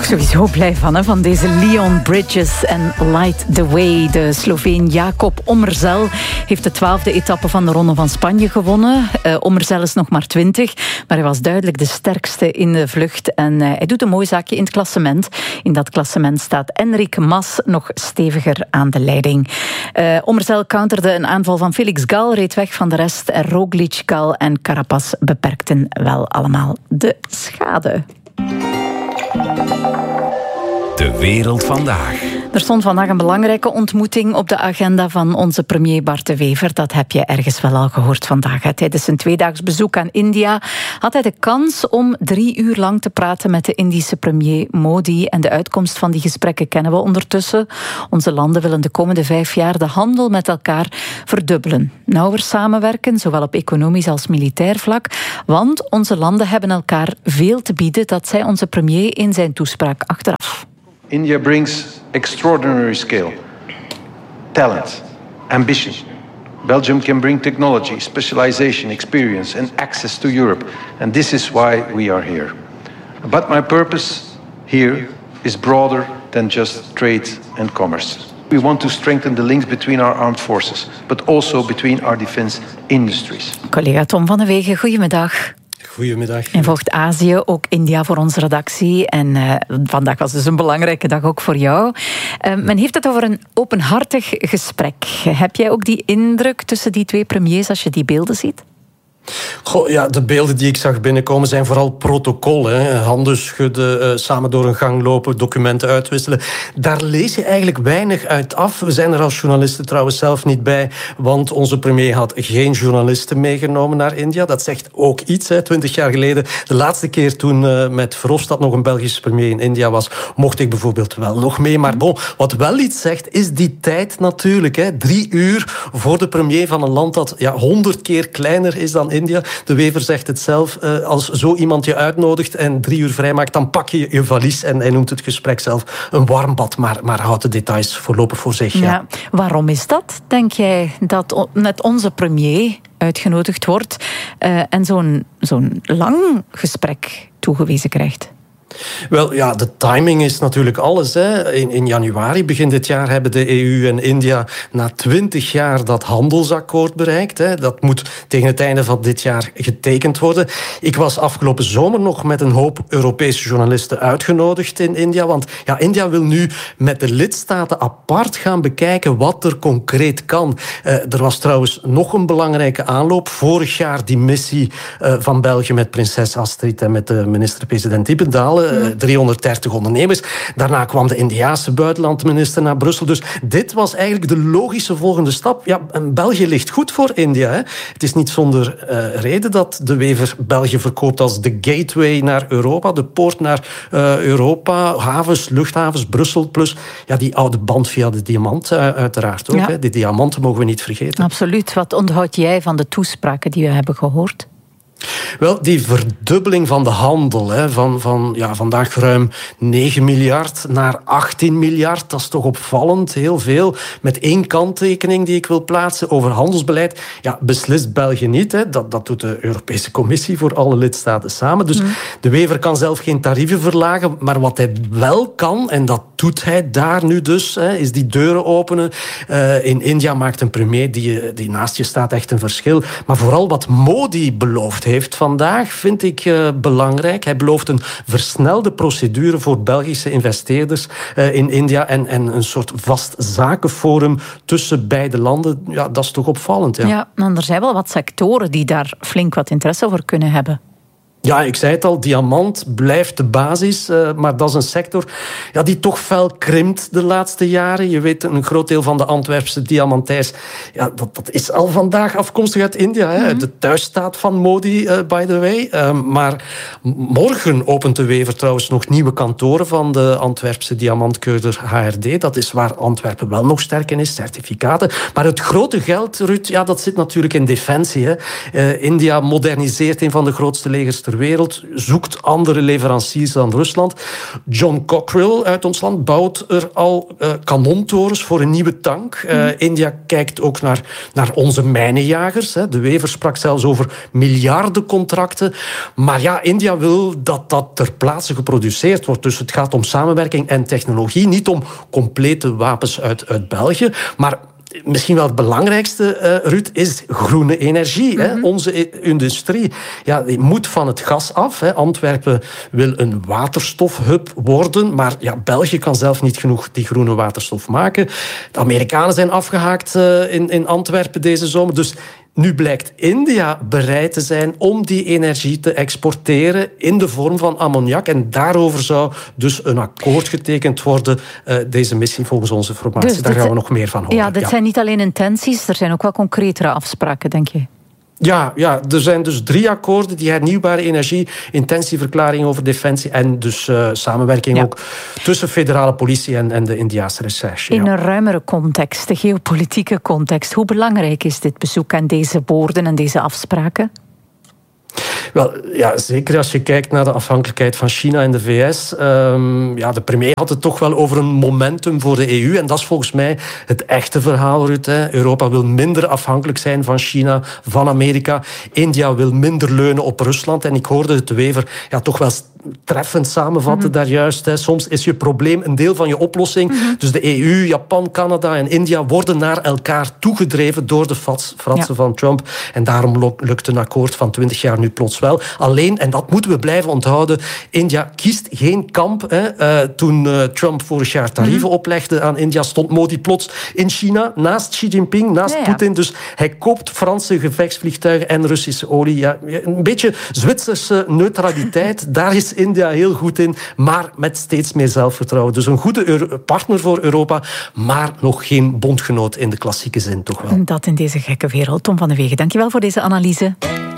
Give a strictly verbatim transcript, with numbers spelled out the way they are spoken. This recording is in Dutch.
sowieso blij van, hè, van deze Leon Bridges en Light the Way. De Sloveen Jakob Ommerzel heeft de twaalfde etappe van de Ronde van Spanje gewonnen. Uh, Ommerzel is nog maar twintig, maar hij was duidelijk de sterkste in de vlucht. En uh, hij doet een mooi zaakje in het klassement. In dat klassement staat Enric Mas nog steviger aan de leiding. Uh, Ommerzel counterde een aanval van Felix Gal, reed weg van de rest. En Roglic, Gal en Carapaz beperkten wel allemaal de schade. De wereld vandaag. Er stond vandaag een belangrijke ontmoeting op de agenda van onze premier Bart De Wever. Dat heb je ergens wel al gehoord vandaag. Tijdens zijn tweedaags bezoek aan India had hij de kans om drie uur lang te praten met de Indische premier Modi. En de uitkomst van die gesprekken kennen we ondertussen. Onze landen willen de komende vijf jaar de handel met elkaar verdubbelen. Nauwer samenwerken, zowel op economisch als militair vlak. Want onze landen hebben elkaar veel te bieden. Dat zei onze premier in zijn toespraak achteraf. India brings extraordinary scale, talent, ambition. Belgium can bring technology, specialization, experience and access to Europe. And this is why we are here. But my purpose here is broader than just trade and commerce. We want to strengthen the links between our armed forces, but also between our defense industries. Collega Tom van de Wegen, goedemiddag. Goedemiddag. En volgt Azië, ook India voor onze redactie. En uh, vandaag was dus een belangrijke dag ook voor jou. Uh, men heeft het over een openhartig gesprek. Heb jij ook die indruk tussen die twee premiers als je die beelden ziet? Goh, ja, de beelden die ik zag binnenkomen zijn vooral protocol. Hè. Handen schudden, uh, samen door een gang lopen, documenten uitwisselen. Daar lees je eigenlijk weinig uit af. We zijn er als journalisten trouwens zelf niet bij, want onze premier had geen journalisten meegenomen naar India. Dat zegt ook iets. Hè. Twintig jaar geleden, de laatste keer toen uh, met Verhofstadt nog een Belgische premier in India was, mocht ik bijvoorbeeld wel nog mee. Maar bon, wat wel iets zegt, is die tijd natuurlijk. Hè. Drie uur voor de premier van een land dat ja, honderd keer kleiner is dan India. De Wever zegt het zelf, als zo iemand je uitnodigt en drie uur vrijmaakt, dan pak je je valies en hij noemt het gesprek zelf een warm bad, maar, maar houdt de details voorlopig voor zich. Ja. Ja, waarom is dat, denk jij, dat net onze premier uitgenodigd wordt uh, en zo'n, zo'n lang gesprek toegewezen krijgt? Wel, ja, de timing is natuurlijk alles. Hè. In, in januari, begin dit jaar, hebben de E U en India na twintig jaar dat handelsakkoord bereikt. Hè. Dat moet tegen het einde van dit jaar getekend worden. Ik was afgelopen zomer nog met een hoop Europese journalisten uitgenodigd in India. Want ja, India wil nu met de lidstaten apart gaan bekijken wat er concreet kan. Uh, er was trouwens nog een belangrijke aanloop. Vorig jaar die missie uh, van België met prinses Astrid en met de minister-president Dippendalen. driehonderddertig ondernemers. Daarna kwam de Indiase buitenlandminister naar Brussel. Dus dit was eigenlijk de logische volgende stap. Ja, en België ligt goed voor India. Hè. Het is niet zonder uh, reden dat de Wever België verkoopt als de gateway naar Europa, de poort naar uh, Europa, havens, luchthavens, Brussel, plus ja, die oude band via de diamant uh, uiteraard ook. Ja. Hè. Die diamanten mogen we niet vergeten. Absoluut. Wat onthoud jij van de toespraken die we hebben gehoord? Wel, die verdubbeling van de handel, hè, van, van ja, vandaag ruim negen miljard naar achttien miljard, dat is toch opvallend, heel veel. Met één kanttekening die ik wil plaatsen over handelsbeleid. Ja, beslist België niet, hè. Dat, dat doet de Europese Commissie voor alle lidstaten samen. Dus mm. de Wever kan zelf geen tarieven verlagen, maar wat hij wel kan, en dat doet hij daar nu dus, hè, is die deuren openen. Uh, in India maakt een premier die, die naast je staat echt een verschil. Maar vooral wat Modi belooft heeft vandaag, vind ik uh, belangrijk. Hij belooft een versnelde procedure voor Belgische investeerders uh, in India en, en een soort vast zakenforum tussen beide landen. Ja, dat is toch opvallend. Ja, ja, maar er zijn wel wat sectoren die daar flink wat interesse voor kunnen hebben. Ja, ik zei het al, diamant blijft de basis, uh, maar dat is een sector ja, die toch fel krimpt de laatste jaren. Je weet, een groot deel van de Antwerpse diamantijrs, ja, dat, dat is al vandaag afkomstig uit India, hè, mm-hmm. de thuisstaat van Modi, uh, by the way. Uh, maar morgen opent de Wever trouwens nog nieuwe kantoren van de Antwerpse diamantkeurder H R D. Dat is waar Antwerpen wel nog sterk in is, certificaten. Maar het grote geld, Ruud, ja, dat zit natuurlijk in defensie. Hè. Uh, India moderniseert een van de grootste legers ter ter wereld, zoekt andere leveranciers dan Rusland. John Cockrell uit ons land bouwt er al uh, kanontorens voor een nieuwe tank. Uh, mm. India kijkt ook naar, naar onze mijnenjagers. Hè. De Wever sprak zelfs over miljardencontracten. Maar ja, India wil dat dat ter plaatse geproduceerd wordt. Dus het gaat om samenwerking en technologie, niet om complete wapens uit, uit België. Maar misschien wel het belangrijkste, uh, Ruud, is groene energie. Mm-hmm. Hè. Onze industrie ja, die moet van het gas af. Hè. Antwerpen wil een waterstofhub worden, maar ja, België kan zelf niet genoeg die groene waterstof maken. De Amerikanen zijn afgehaakt uh, in, in Antwerpen deze zomer. Dus nu blijkt India bereid te zijn om die energie te exporteren in de vorm van ammoniak. En daarover zou dus een akkoord getekend worden. Uh, deze missie volgens onze informatie. Dus daar gaan we nog meer van horen. Ja, dit ja. zijn niet alleen intenties, er zijn ook wel concretere afspraken, denk je? Ja, ja, er zijn dus drie akkoorden. Die hernieuwbare energie, intentieverklaring over defensie en dus uh, samenwerking ja. ook tussen federale politie en, en de Indiase recherche. In ja. een ruimere context, de geopolitieke context. Hoe belangrijk is dit bezoek en deze woorden en deze afspraken? Wel, ja, zeker als je kijkt naar de afhankelijkheid van China en de V S. Um, ja, de premier had het toch wel over een momentum voor de E U. En dat is volgens mij het echte verhaal, Ruud. Hè. Europa wil minder afhankelijk zijn van China, van Amerika. India wil minder leunen op Rusland. En ik hoorde het de Wever ja, toch wel treffend samenvatten mm-hmm. daar juist. Hè. Soms is je probleem een deel van je oplossing. Mm-hmm. Dus de E U, Japan, Canada en India worden naar elkaar toegedreven door de fratsen ja. van Trump. En daarom lukt een akkoord van twintig jaar nu plots wel. Alleen, en dat moeten we blijven onthouden, India kiest geen kamp. Hè. Uh, toen uh, Trump vorig jaar tarieven mm-hmm. oplegde aan India, stond Modi plots in China, naast Xi Jinping, naast ja, ja. Poetin. Dus hij koopt Franse gevechtsvliegtuigen en Russische olie. Ja, een beetje Zwitserse neutraliteit, daar is India heel goed in, maar met steeds meer zelfvertrouwen. Dus een goede Euro- partner voor Europa, maar nog geen bondgenoot in de klassieke zin, toch wel. Dat in deze gekke wereld. Tom van de Wegen, dankjewel voor deze analyse.